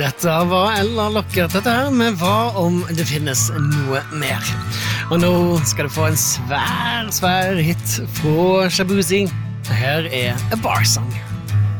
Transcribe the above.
Dette var Ella Lockert, dette her med Hva om det finnes noe mer? Og nå skal du få en svær hit fra Shabuzi. Her A Bar Song.